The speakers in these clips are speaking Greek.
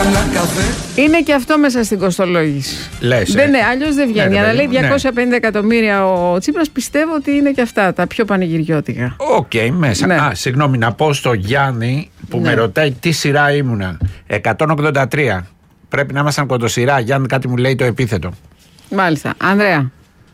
Είναι και αυτό μέσα στην κοστολόγηση. Λες, αλλιώς δεν βγαίνει. Αλλά λέει 250 εκατομμύρια ο Τσίπρας, πιστεύω ότι είναι και αυτά τα πιο πανηγυριώτικα. Οκ, μέσα. Ναι. Συγγνώμη, να πω στο Γιάννη που με ρωτάει τι σειρά ήμουνα. 183. Πρέπει να ήμασταν κοντοσυρά. Γιάννη, κάτι μου λέει το επίθετο. Μάλιστα. Ανδρέα.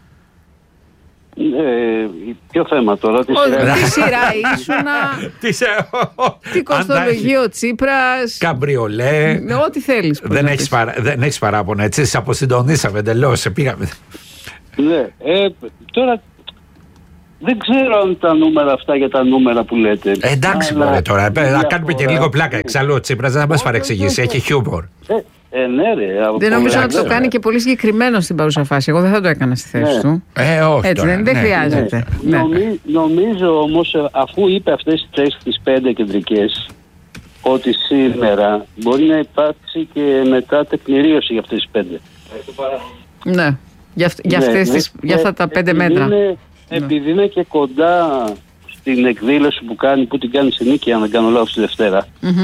Ποιο θέμα τώρα, τι σειρά ήσουνα, τι κοστολογεί ο Τσίπρας, καμπριολέ, ό,τι θέλεις. Δεν έχεις παράπονα, έτσι, σε αποσυντονίσαμε εντελώς, πήγαμε. Ναι, τώρα δεν ξέρω αν τα νούμερα αυτά για τα νούμερα που λέτε. Εντάξει μωρέ τώρα, να κάνουμε και λίγο πλάκα. Εξάλλου ο Τσίπρας δεν θα μας παρεξηγήσει, έχει χιούμορ. Ναι, ρε, δεν νομίζω να το κάνει και πολύ συγκεκριμένο στην παρούσα φάση. Εγώ δεν θα το έκανα στη θέση του. Όχι. Έτσι τώρα, δεν χρειάζεται. Νομίζω όμως, αφού είπε αυτές τις 5 κεντρικές, ότι σήμερα μπορεί να υπάρξει και μετά τεκμηρίωση για αυτές τις 5. Ναι, για αυτά τα 5 μέτρα. Επειδή είναι και κοντά στην εκδήλωση που την κάνει στη Νίκη, αν δεν κάνω λάθος, τη Δευτέρα.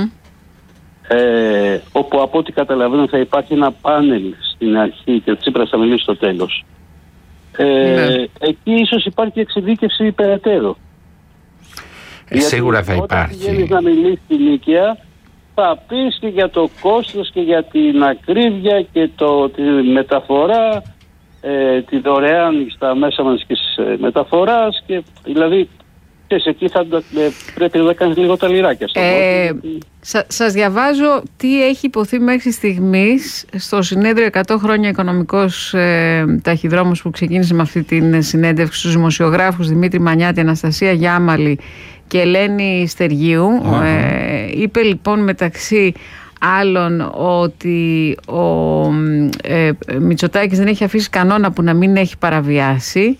Όπου από ό,τι καταλαβαίνω θα υπάρχει ένα πάνελ στην αρχή και ο Τσίπρας θα μιλήσει στο τέλος. Εκεί ίσως υπάρχει εξειδίκευση περαιτέρω. Σίγουρα θα υπάρχει. Όταν βγαίνεις να μιλήσεις στην Νίκαια, θα πεις και για το κόστος και για την ακρίβεια και τη μεταφορά, τη δωρεάν στα μέσα μαζικής μεταφοράς, και δηλαδή εκεί θα πρέπει να κάνεις λίγο τα λιράκια. Σας διαβάζω τι έχει υποθεί μέχρι στιγμής στο συνέδριο 100 χρόνια οικονομικός ταχυδρόμος, που ξεκίνησε με αυτή την συνέντευξη στους δημοσιογράφους Δημήτρη Μανιάτη, Αναστασία Γιάμαλη και Ελένη Στεργίου. Είπε λοιπόν μεταξύ άλλων ότι ο Μητσοτάκης δεν έχει αφήσει κανόνα που να μην έχει παραβιάσει.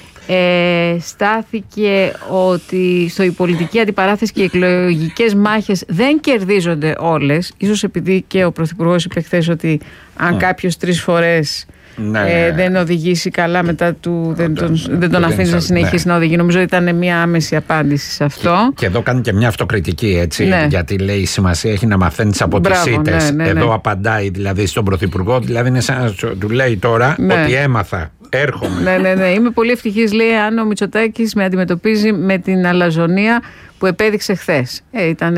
Στάθηκε ότι η πολιτική αντιπαράθεση και οι εκλογικές μάχες δεν κερδίζονται όλες. Ίσως επειδή και ο Πρωθυπουργός είπε χθες ότι αν κάποιος 3 φορές δεν οδηγήσει καλά, μετά του δεν τον αφήνει να συνεχίσει να οδηγεί. Νομίζω ότι ήταν μια άμεση απάντηση σε αυτό. Και εδώ κάνει και μια αυτοκριτική, έτσι, γιατί λέει η σημασία έχει να μαθαίνεις από τις ήττες. Εδώ απαντάει δηλαδή στον Πρωθυπουργό, δηλαδή είναι σαν να του λέει τώρα ότι έμαθα. Έρχομαι. Ναι. Είμαι πολύ ευτυχής, λέει, αν ο Μητσοτάκης με αντιμετωπίζει με την αλαζονία που επέδειξε χθες. Ήταν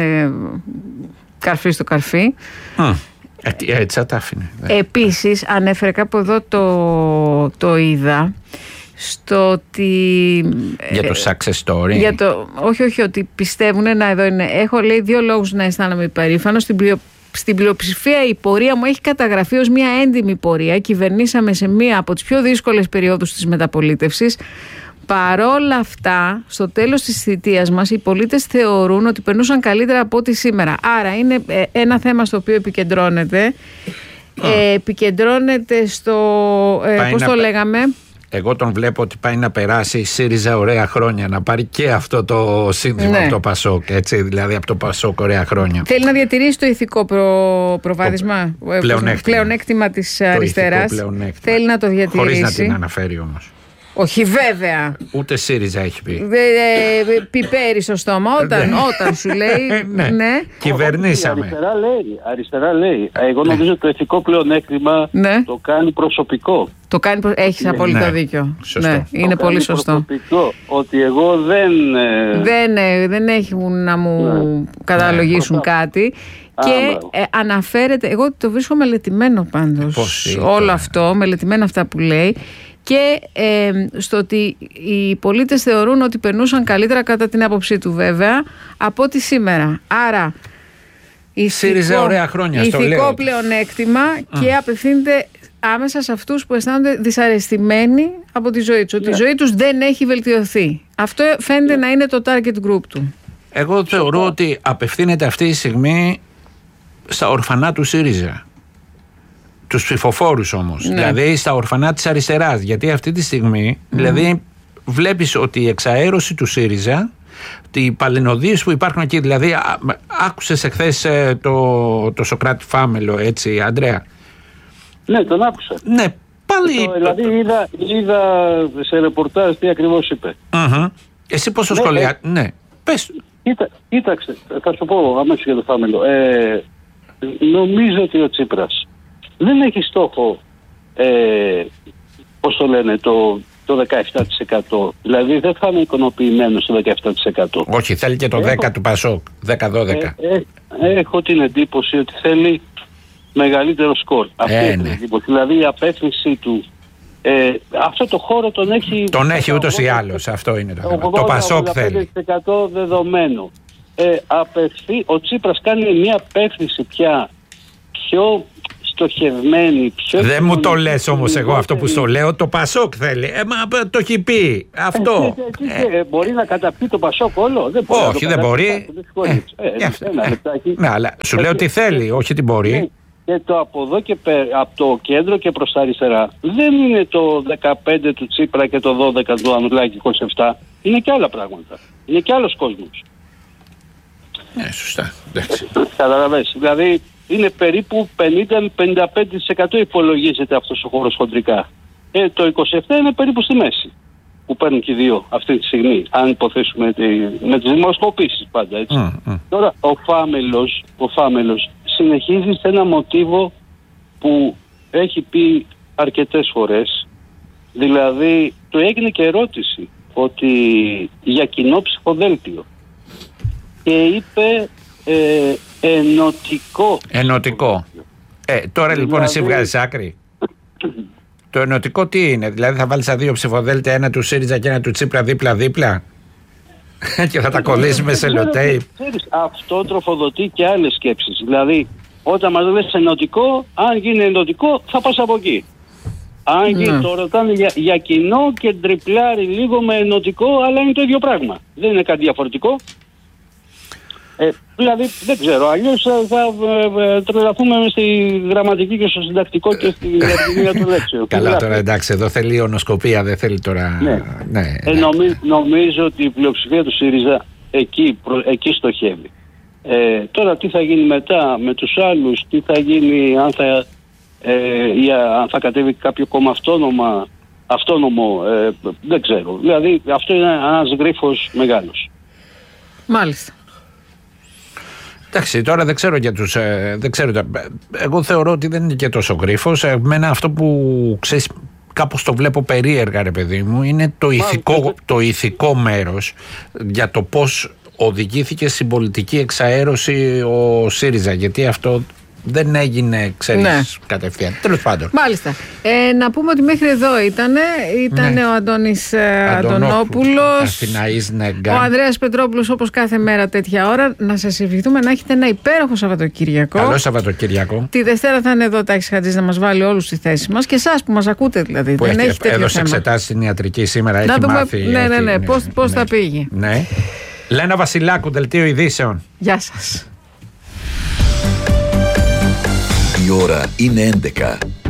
καρφί στο καρφί. Έτσι θα τα άφηνε. Επίσης, ανέφερε κάπου εδώ το είδα, στο ότι... Για το success story. Όχι, ότι πιστεύουν, εδώ είναι. Έχω, λέει, 2 λόγους να αισθάνομαι υπερήφανο. Στην πλειοψηφία η πορεία μου έχει καταγραφεί ως μια έντιμη πορεία. Κυβερνήσαμε σε μία από τις πιο δύσκολες περιόδους της μεταπολίτευσης. Παρόλα αυτά, στο τέλος της θητείας μας, οι πολίτες θεωρούν ότι περνούσαν καλύτερα από ό,τι σήμερα. Άρα είναι ένα θέμα στο οποίο επικεντρώνεται. Επικεντρώνεται στο... πώς το λέγαμε... Εγώ τον βλέπω ότι πάει να περάσει η ΣΥΡΙΖΑ ωραία χρόνια, να πάρει και αυτό το σύνθημα από το Πασόκ, έτσι, δηλαδή από το Πασόκ ωραία χρόνια. Θέλει να διατηρήσει το ηθικό προβάδισμα, πλεονέκτημα της αριστεράς. Θέλει να το διατηρήσει. Χωρίς να την αναφέρει όμως. Όχι, βέβαια. Ούτε ΣΥΡΙΖΑ έχει πει. Πιπέρι στο στόμα όταν σου λέει. Ναι. Κυβερνήσαμε. Αριστερά λέει. Εγώ νομίζω ότι το ηθικό πλεονέκτημα το κάνει προσωπικό. Έχεις απόλυτο δίκιο. Ναι, είναι πολύ σωστό. Ότι εγώ δεν έχουν να μου καταλογίσουν κάτι. Και αναφέρεται, εγώ το βρίσκω μελετημένο πάντως όλο αυτό, μελετημένα αυτά που λέει. Και στο ότι οι πολίτες θεωρούν ότι περνούσαν καλύτερα, κατά την άποψή του βέβαια, από ό,τι σήμερα. Άρα ηθικό πλεονέκτημα και απευθύνεται άμεσα σε αυτούς που αισθάνονται δυσαρεστημένοι από τη ζωή τους, ότι η ζωή τους δεν έχει βελτιωθεί. Αυτό φαίνεται να είναι το target group του. Εγώ θεωρώ ότι απευθύνεται αυτή τη στιγμή στα ορφανά του ΣΥΡΙΖΑ. Τους ψηφοφόρους όμως, δηλαδή στα ορφανά της αριστεράς, γιατί αυτή τη στιγμή δηλαδή βλέπεις ότι η εξαέρωση του ΣΥΡΙΖΑ, οι παλαινοδίες που υπάρχουν εκεί, δηλαδή άκουσες εχθές το Σωκράτη Φάμελο, έτσι, Ανδρέα? Ναι, τον άκουσα. Ναι, πάλι... Δηλαδή είδα σε ρεπορτάζ τι ακριβώς είπε. Εσύ πόσο σχολεία... Ναι, πες. Κοίταξε, θα σου πω αμέσως για το Φάμελο. νομίζω ότι ο Τσίπρας δεν έχει στόχο, πώς το λένε, το 17%. Δηλαδή δεν θα είναι ικανοποιημένο στο 17%. Όχι, θέλει και το 10 του Πασόκ, 10-12. Έχω την εντύπωση ότι θέλει μεγαλύτερο σκορ. Αυτή είναι την εντύπωση. Δηλαδή η απέθυνσή του, αυτό το χώρο τον έχει... Τον έχει ούτως ή άλλως, αυτό είναι το θέμα. Το Πασόκ θέλει. 85% δεδομένο. Ο Τσίπρας κάνει μια απέθυνση πια πιο στοχευμένη, πιο... Δεν μου το λες όμως εγώ αυτό που στο λέω, το Πασόκ θέλει. Μα το έχει πει αυτό. Μπορεί να καταπεί το Πασόκ όλο? Όχι, δεν μπορεί. Ναι, αλλά σου λέω τι θέλει, όχι τι μπορεί. Και το από εδώ και από το κέντρο και προς τα αριστερά δεν είναι το 15 του Τσίπρα και το 12 του Ανδρουλάκη 27. Είναι και άλλα πράγματα. Είναι και άλλος κόσμος. Ναι, σωστά. Καταλαβαίνεις. Δηλαδή είναι περίπου 50-55% υπολογίζεται αυτός ο χώρος χοντρικά. Το 27 είναι περίπου στη μέση που παίρνουν και οι δύο αυτή τη στιγμή, αν υποθέσουμε με τις δημοσκοπήσεις πάντα, έτσι. Τώρα ο Φάμελος συνεχίζει σε ένα μοτίβο που έχει πει αρκετές φορές. Δηλαδή του έγινε και ερώτηση ότι για κοινό ψηφοδέλτιο και είπε ενωτικό. Τώρα δηλαδή... λοιπόν εσύ βγάζεις άκρη. Το ενωτικό τι είναι? Δηλαδή θα βάλεις τα δύο ψηφοδέλτια, ένα του ΣΥΡΙΖΑ και ένα του Τσίπρα δίπλα-δίπλα και θα τα κολλήσουμε σε λοτέιπ? Αυτό τροφοδοτεί και άλλες σκέψεις. Δηλαδή όταν μας λες ενωτικό, αν γίνει ενωτικό θα πας από εκεί. Αν γίνει το ρωτάνε για κοινό και τριπλάρει λίγο με ενωτικό, αλλά είναι το ίδιο πράγμα. Δεν είναι κάτι διαφορετικό. Δηλαδή δεν ξέρω, αλλιώς θα τρελαθούμε στη γραμματική και στο συντακτικό και στη διαδικασία του λέξεου. Καλά τώρα, εντάξει, εδώ θέλει ονοσκοπία, δεν θέλει τώρα... Ναι. Νομίζω ότι η πλειοψηφία του ΣΥΡΙΖΑ εκεί στοχεύει. Τώρα τι θα γίνει μετά με τους άλλους, τι θα γίνει αν θα κατέβει κάποιο κόμμα αυτόνομο, δεν ξέρω. Δηλαδή αυτό είναι ένας γρίφος μεγάλος. Μάλιστα. Εντάξει, τώρα δεν ξέρω για τους... εγώ θεωρώ ότι δεν είναι και τόσο γρίφος. Εμένα αυτό που ξέρεις, κάπως το βλέπω περίεργα, ρε παιδί μου, είναι το ηθικό μέρος για το πώς οδηγήθηκε στην πολιτική εξαέρωση ο ΣΥΡΙΖΑ. Γιατί αυτό δεν έγινε, ξέρεις, κατευθείαν. Τέλος πάντων. Μάλιστα. Να πούμε ότι μέχρι εδώ ήταν ο Αντώνης Αντωνόπουλος, ο Ανδρέας Πετρόπουλος, όπως κάθε μέρα τέτοια ώρα. Να σας ευχηθούμε να έχετε ένα υπέροχο Σαββατοκύριακο. Καλό Σαββατοκύριακο. Τη Δευτέρα θα είναι εδώ Τάκης Χατζής να μας βάλει όλους στη θέση μας και εσάς που μας ακούτε δηλαδή. Που δεν έχει έδωσε εξετάσεις στην ιατρική σήμερα, έχει μάθει. Ναι. Πώς θα πήγε. Ναι. Λένα Βασιλάκου, Δελτίο Ειδήσεων. Γεια σας. Η ώρα είναι 11.